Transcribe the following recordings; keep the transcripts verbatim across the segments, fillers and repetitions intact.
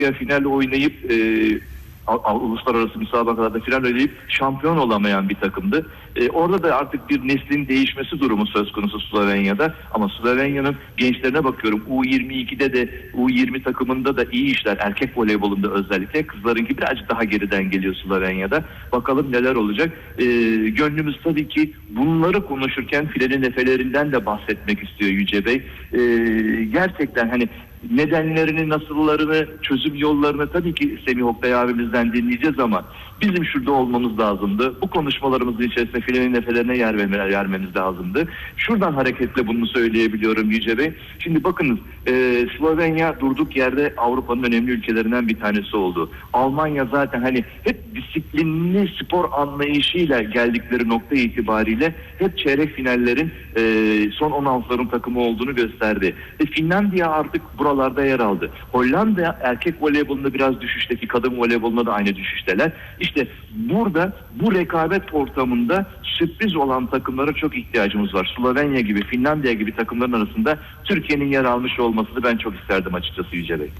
final oynayıp e, uluslararası müsabakalarda final oynayıp şampiyon olamayan bir takımdı. Ee, orada da artık bir neslin değişmesi durumu söz konusu Slovenya'da. Ama Slovenya'nın gençlerine bakıyorum. U yirmi ikide de U yirmi takımında da iyi işler. Erkek voleybolunda özellikle. Kızlarınki birazcık daha geriden geliyor Slovenya'da. Bakalım neler olacak. Ee, gönlümüz tabii ki bunları konuşurken filenin efelerinden de bahsetmek istiyor Yüce Bey. Ee, gerçekten hani nedenlerini, nasıllarını, çözüm yollarını tabii ki Semih Oktay abimizden dinleyeceğiz ama bizim şurada olmamız lazımdı. Bu konuşmalarımızın içerisinde filenin nefelerine yer vermemiz lazımdı. Şuradan hareketle bunu söyleyebiliyorum Yüce Bey. Şimdi bakınız e, Slovenya durduk yerde Avrupa'nın önemli ülkelerinden bir tanesi oldu. Almanya zaten hani hep disiplinli spor anlayışıyla geldikleri nokta itibariyle hep çeyrek finallerin e, son on altıların takımı olduğunu gösterdi. Ve Finlandiya artık buralarda yer aldı. Hollanda erkek voleybolunda biraz düşüşteki, kadın voleybolunda da aynı düşüşteler. İşte burada bu rekabet ortamında sürpriz olan takımlara çok ihtiyacımız var. Slovenya gibi, Finlandiya gibi takımların arasında Türkiye'nin yer almış olmasını ben çok isterdim açıkçası Yüce Bey.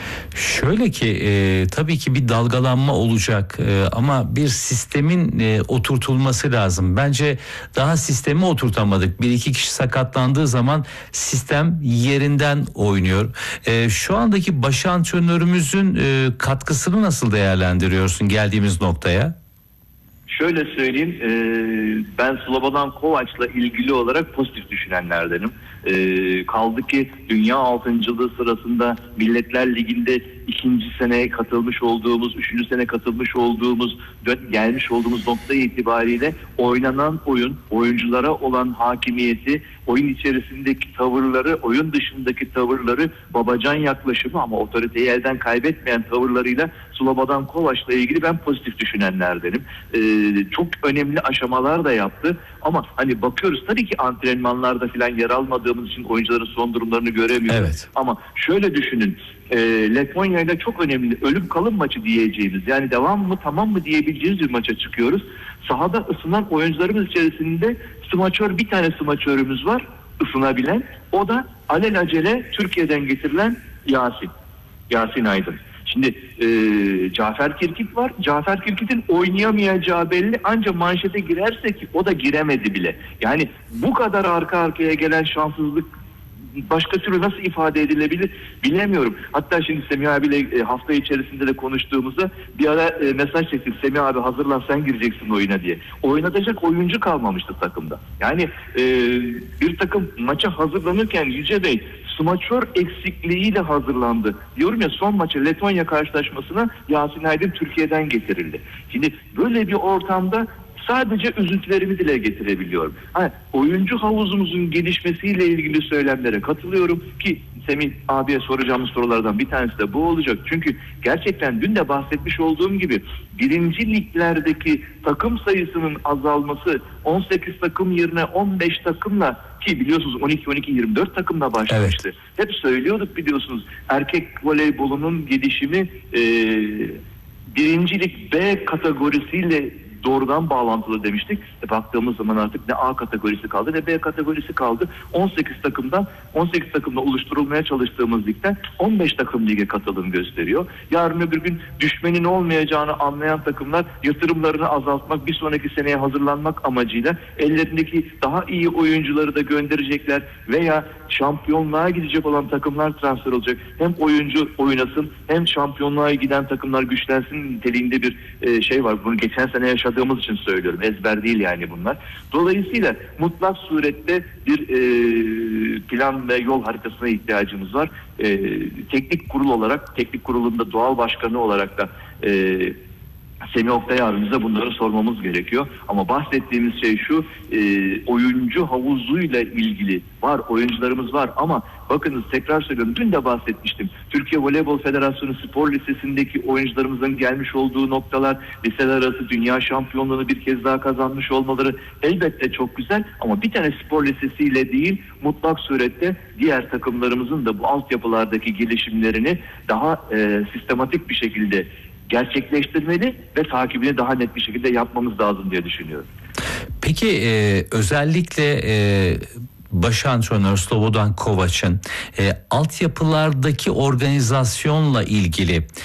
Şöyle ki e, tabii ki bir dalgalanma olacak e, ama bir sistemin e, oturtulması lazım. Bence daha sistemi oturtamadık. Bir iki kişi sakatlandığı zaman sistem yerinden oynuyor. E, şu andaki baş antrenörümüzün e, katkısını nasıl değerlendiriyorsun geldiğimiz noktaya? Şöyle söyleyeyim, e, ben Slobodan Kovac'la ilgili olarak pozitif düşünenlerdenim. E, kaldı ki dünya altıncılığı sırasında Milletler Ligi'nde ikinci sene katılmış olduğumuz, üçüncü sene katılmış olduğumuz, gelmiş olduğumuz nokta itibariyle oynanan oyun, oyunculara olan hakimiyeti, oyun içerisindeki tavırları, oyun dışındaki tavırları, babacan yaklaşımı ama otoriteyi elden kaybetmeyen tavırlarıyla Slobodan Kovac'la ilgili ben pozitif düşünenlerdenim. Ee, çok önemli aşamalar da yaptı ama hani bakıyoruz tabii ki antrenmanlarda falan yer almadığımız için oyuncuların son durumlarını göremiyoruz. Evet. Ama şöyle düşünün, e, Letonya ile çok önemli ölüm kalım maçı diyeceğimiz, yani devam mı tamam mı diyebileceğimiz bir maça çıkıyoruz. Sahada ısınan oyuncularımız içerisinde smaçör, bir tane smaçörümüz var ısınabilen, o da alelacele Türkiye'den getirilen Yasin Yasin Aydın. Şimdi e, Cafer Kirkit var. Cafer Kirkit'in oynayamayacağı belli, ancak manşete girerse ki o da giremedi bile. Yani bu kadar arka arkaya gelen şanssızlık başka türlü nasıl ifade edilebilir bilemiyorum. Hatta şimdi Semih abiyle e, hafta içerisinde de konuştuğumuzda bir ara e, mesaj çektik. Semih abi hazırlan, sen gireceksin oyuna diye. Oynatacak oyuncu kalmamıştı takımda. Yani e, bir takım maça hazırlanırken Yüce Bey smaçör eksikliğiyle hazırlandı. Diyorum ya, son maçı Letonya karşılaşmasına Yasin Aydın Türkiye'den getirildi. Şimdi böyle bir ortamda sadece üzüntülerimi dile getirebiliyorum. Ha, oyuncu havuzumuzun gelişmesiyle ilgili söylemlere katılıyorum ki Semih abiye soracağımız sorulardan bir tanesi de bu olacak. Çünkü gerçekten dün de bahsetmiş olduğum gibi birinci liglerdeki takım sayısının azalması, on sekiz takım yerine on beş takımla, ki biliyorsunuz on iki on iki yirmi dört takımla başlamıştı. Evet. Hep söylüyorduk biliyorsunuz, erkek voleybolunun gelişimi e, birincilik B kategorisiyle doğrudan bağlantılı demiştik. E baktığımız zaman artık ne A kategorisi kaldı ne B kategorisi kaldı. on sekiz takımdan on sekiz takımla oluşturulmaya çalıştığımız ligden on beş takım lige katılım gösteriyor. Yarın öbür gün düşmenin olmayacağını anlayan takımlar yatırımlarını azaltmak, bir sonraki seneye hazırlanmak amacıyla ellerindeki daha iyi oyuncuları da gönderecekler veya şampiyonluğa gidecek olan takımlar transfer olacak. Hem oyuncu oynasın hem şampiyonluğa giden takımlar güçlensin niteliğinde bir e, şey var. Bunu geçen sene yaşadık için söylüyorum. Ezber değil yani bunlar. Dolayısıyla mutlak surette bir e, plan ve yol haritasına ihtiyacımız var. E, teknik kurul olarak, teknik kurulunda doğal başkanı olarak da e, Semih Oktay abimize bunları sormamız gerekiyor. Ama bahsettiğimiz şey şu, e, oyuncu havuzuyla ilgili var, oyuncularımız var ama bakınız tekrar söylüyorum, dün de bahsetmiştim. Türkiye Voleybol Federasyonu Spor Lisesi'ndeki oyuncularımızın gelmiş olduğu noktalar, liseler arası dünya şampiyonluğunu bir kez daha kazanmış olmaları elbette çok güzel ama bir tane spor lisesiyle değil, mutlak surette diğer takımlarımızın da bu altyapılardaki gelişimlerini daha e, sistematik bir şekilde gerçekleştirmeli ve takibini daha net bir şekilde yapmamız lazım diye düşünüyorum. Peki e, özellikle e, baş antrenör Slobodan Kovac'ın e, altyapılardaki organizasyonla ilgili